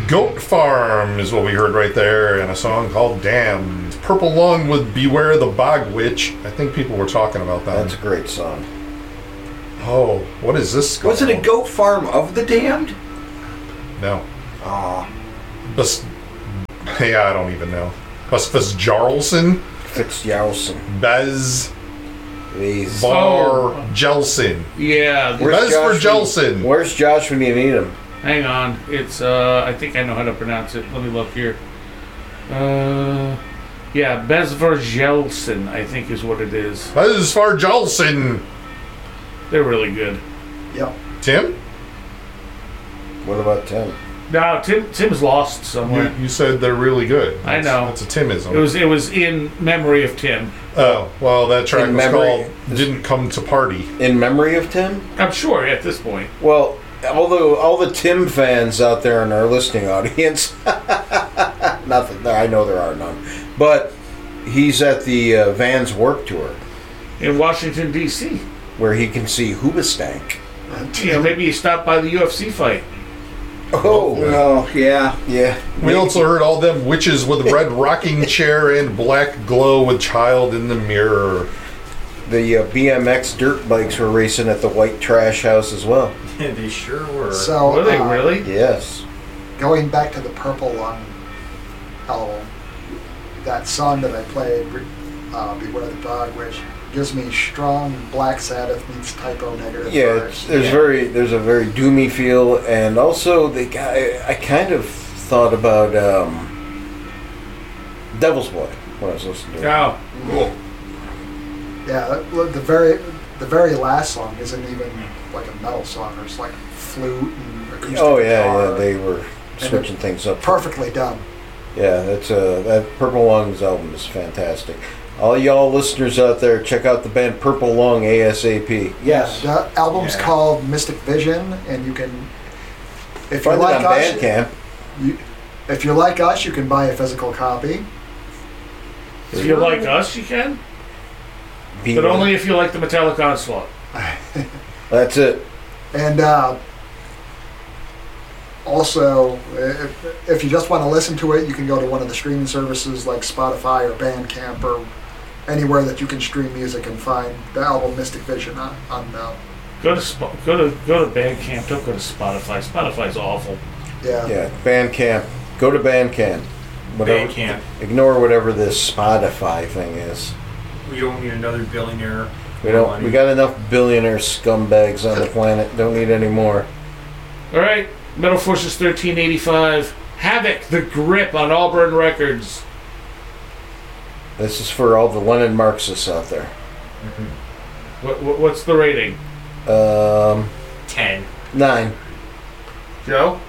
Goat Farm is what we heard right there, and a song called Damned. Purple Lung with Beware the Bog Witch. I think people were talking about that. That's a great song. Oh, what is this? Was it a Goat Farm of the Damned? No. Aw. Yeah, I don't even know. Jarlson? Fitzjarlson. Bez He's... Bar Jelson. Yeah. Bez for Jelson. Where's Josh when you need him? Hang on. It's, I think I know how to pronounce it. Let me look here. Yeah, Bezvarjelson, I think is what it is. Bez for Jelson. They're really good. Yep. Tim? What about Tim? No, Tim's lost somewhere. You said they're really good. I know. That's a Timism. It was in memory of Tim. Oh, well, that track In was memory- called Didn't Come to Party. In memory of Tim? I'm sure at this point. Well, although all the Tim fans out there in our listening audience, nothing. I know there are none, but he's at the Vans Work Tour In Washington, D.C. where he can see Hoobastank. Maybe he stopped by the UFC fight. Oh, yeah. Yeah. We also heard all them witches with red rocking chair and black glow with child in the mirror. The BMX dirt bikes were racing at the White Trash House as well. Yeah, they sure were. So, Were they really? Yes. going back to the Purple Lung album, that song that I played, Beware the Dog, which gives me strong Black Sabbath meets Typo Negative Yeah, vibes. there's a very doomy feel, and also I kind of thought about Devil's Blood when I was listening to it. Oh. Yeah, the very last song isn't even like a metal song. There's like flute and acoustic Oh yeah, guitar. they were switching things up. Perfectly done. Yeah, that's that Purple Lungs album is fantastic. All y'all listeners out there, check out the band Purple Lung ASAP. Yes. The album's called Mystic Vision, and you can, if Find you're it like on us, Bandcamp. if you're like us, you can buy a physical copy. If you like us, you can. But only if you like the Metallic Onslaught. That's it. And also, if you just want to listen to it, you can go to one of the streaming services like Spotify or Bandcamp or anywhere that you can stream music and find the album Mystic Vision on Go to Bandcamp. Don't go to Spotify. Spotify's awful. Yeah, Bandcamp. Go to Bandcamp. Whatever. Bandcamp. Ignore whatever this Spotify thing is. We don't need another billionaire. We don't. We got enough billionaire scumbags on the planet. Don't need any more. All right, Metal Forces 1385. Havoc, The Grip on Auburn Records. This is for all the Lenin Marxists out there. What's the rating? 10. 9. Joe?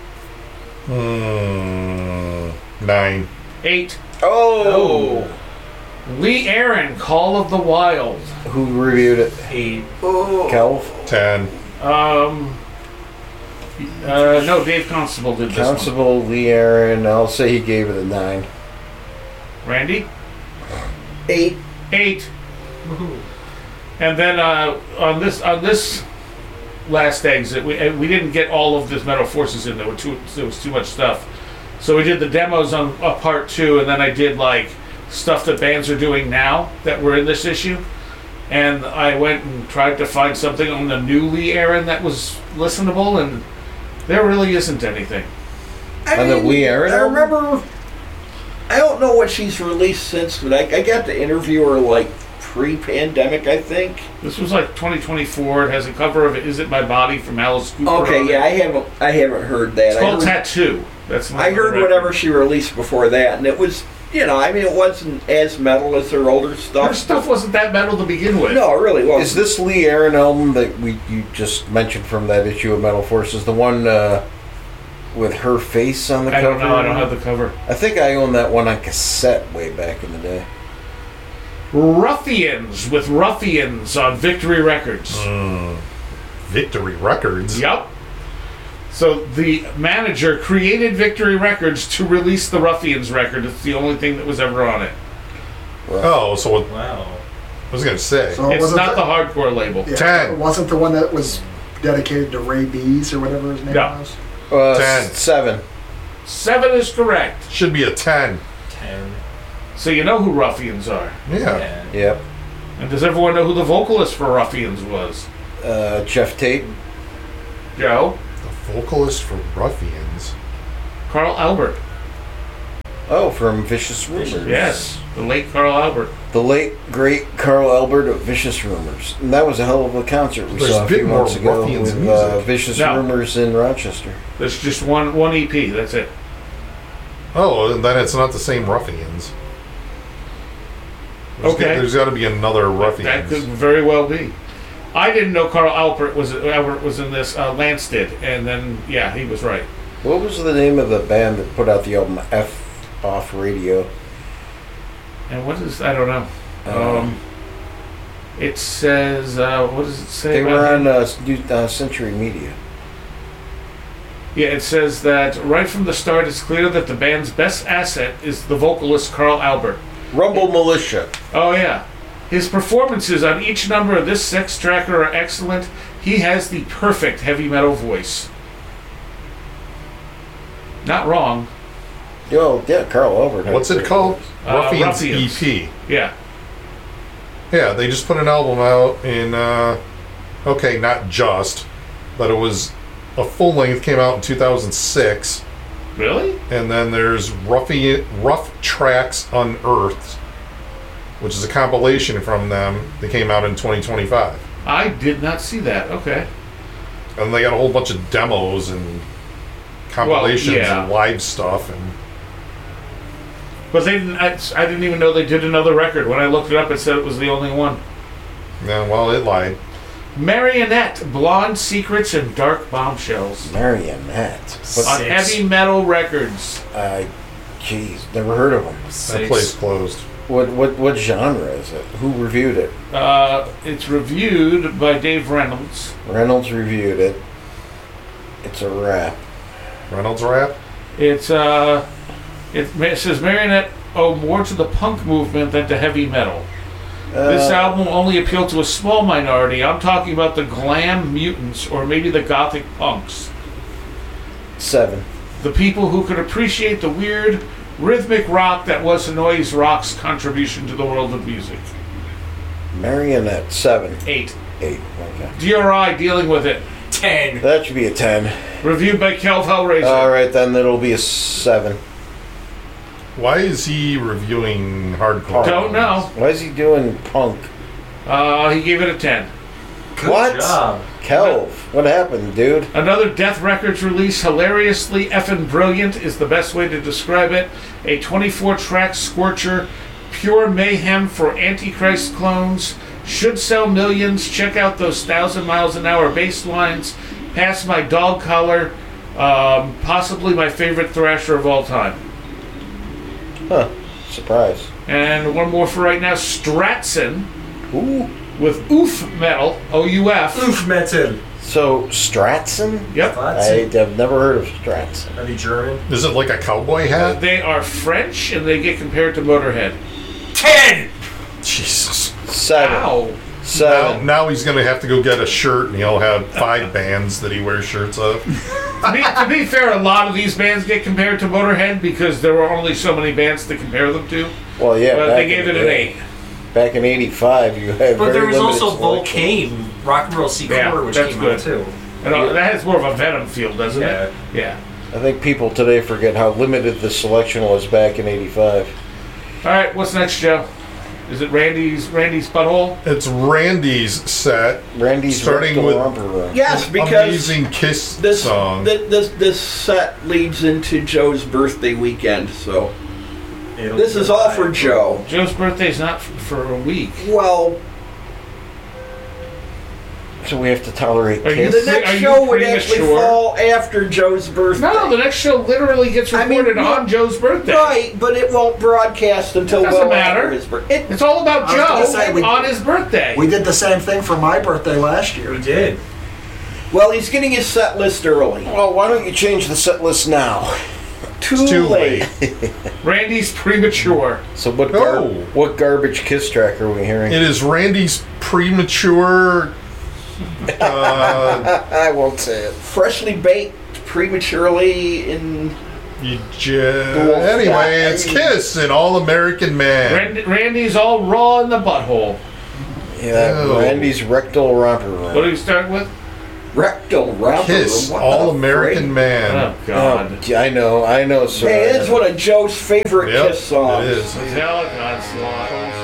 9. 8. Oh. Lee Aaron, Call of the Wild. Who reviewed it? 8. Calv? 10. No, Dave Constable did this one. Constable Lee Aaron. I'll say he gave it a 9. Randy? 8. 8. And then on this last exit, we didn't get all of this Metal Forces in. There was too much stuff. So we did the demos on part 2, and then I did like stuff that bands are doing now that were in this issue. And I went and tried to find something on the new Lee Aaron that was listenable, and there really isn't anything. On the Lee Aaron I album? remember. I don't know what she's released since, but I got to interview her like pre-pandemic, I think. This was like 2024. It has a cover of "Is It My Body" from Alice Cooper. Okay, on it. yeah, I haven't heard that. It's called I heard, Tattoo. That's I heard whatever she released before that, and it was, it wasn't as metal as her older stuff. Her stuff wasn't that metal to begin with. No, it really wasn't. Is this Lee Aaron album that you just mentioned from that issue of Metal Forces the one with her face on the I cover? don't know. I don't have the cover. I think I owned that one on cassette way back in the day. Ruffians with Ruffians on Victory Records. Victory Records? Yep. So the manager created Victory Records to release the Ruffians record. It's the only thing that was ever on it. Oh, so what, Wow. I was going to say. So it It's wasn't not the hardcore label. yeah, 10. It wasn't the one that was dedicated to Ray Bees or whatever his name No. was. 10. 7. 7 is correct. Should be a 10. 10. So you know who Ruffians are. Yeah. 10. Yep. And does everyone know who the vocalist for Ruffians was? Jeff Tate. Joe? The vocalist for Ruffians. Carl Albert. Oh, from Vicious Rumors. Yes, the late Carl Albert. The late, great Carl Albert of Vicious Rumors. And that was a hell of a concert we There's saw a a bit few more months ago Ruffians with music. Vicious No. Rumors in Rochester. There's just one EP, that's it. Oh, then it's not the same Ruffians. Okay. There's got to be another Ruffians. That could very well be. I didn't know Carl Albert was in this. Lance did, and then yeah, he was right. What was the name of the band that put out the album F Off Radio? And what is I don't know. It says what does it say? They about were him? on Century Media. Yeah, it says that right from the start, it's clear that the band's best asset is the vocalist Carl Albert. Rumble Militia. Oh yeah, his performances on each number of this Sex Tracker are excellent. He has the perfect heavy metal voice. Not wrong. Oh, yeah, Carl Albert. had What's a it great called? voice. Ruffians Ruffians. EP. Yeah. Yeah, they just put an album out in, okay, not just, but it was a full length, came out in 2006. Really? And then there's Rough Tracks Unearthed, which is a compilation from them that came out in 2025. I did not see that. Okay. And they got a whole bunch of demos and compilations yeah. and live stuff. And But they didn't. I didn't even know they did another record. When I looked it up, it said it was the only one. yeah, well, it lied. Marionette, Blonde Secrets, and Dark Bombshells Marionette. on Heavy Metal Records. Jeez, never heard of them. That place closed. What genre is it? Who reviewed it? It's reviewed by Dave Reynolds. Reynolds reviewed it. It's a rap. Reynolds Rap? It says Marionette owe more to the punk movement than to heavy metal. This album only appealed to a small minority. I'm talking about the glam mutants or maybe the gothic punks. 7. The people who could appreciate the weird, rhythmic rock that was Noise Rock's contribution to the world of music. Marionette. 7. 8. 8. Okay. DRI dealing with it. 10. That should be a 10. Reviewed by Kelv Hellraiser. All right, then it'll be a 7. Why is he reviewing hardcore? Don't know. Why is he doing punk? He gave it a 10. Good What? job. Kelv, what happened, dude? Another Death Records release, hilariously effing brilliant is the best way to describe it. A 24-track scorcher, pure mayhem for Antichrist clones. Should sell millions. Check out those 1,000 miles an hour bass lines. Pass my dog collar. Possibly my favorite thrasher of all time. Huh. Surprise. And one more for right now, Stratson Ooh. with Oof Metal, O-U-F. Oof metal. So, Stratson? Yep. I have never heard of Stratson. Are they German? Is it like a cowboy hat? They are French and they get compared to Motorhead. 10! Jesus. 7. Ow. 7. Now he's going to have to go get a shirt, and he'll have 5 bands that he wears shirts of. To be fair, a lot of these bands get compared to Motorhead because there were only so many bands to compare them to. Well, yeah. But back they in gave the it an day. 8. Back in 85, you had But very there was limited also selection. Volcane, Rock and Roll Secret, Yeah, which that's came good. out too. And that has more of a Venom feel, doesn't it? Yeah. I think people today forget how limited the selection was back in 85. All right, what's next, Joe? Is it Randy's butthole? It's Randy's set, Randy's starting Rectal with Romper Room. Yes, because Amazing Kiss this song. this set leads into Joe's birthday weekend. So It'll this be is all fine. for Joe. Joe's birthday's not for a week. Well, So we have to tolerate Are you- Kiss. the Are next you show would actually premature? fall after Joe's birthday. No, the next show literally gets I mean, recorded well, on Joe's birthday. Right, but it won't broadcast until Doesn't well matter. after his birthday. It's all about I was gonna say, Joe we- on his birthday. We did the same thing for my birthday last year. We did. Well, he's getting his set list early. Well, why don't you change the set list now? Too late. Randy's premature. So what? No. What garbage Kiss track are we hearing? It is Randy's premature. I won't say it. Freshly baked prematurely in Anyway, it's Kiss, an all-American man. Randy's all raw in the butthole. Yeah, Ew. Randy's rectal romper room. What do we start with? Rectal rapper. Kiss, what the all-American freak? man. Oh, God. I know, sir. Hey, it's one of Joe's favorite Yep, Kiss songs. it is. Metallic onslaught.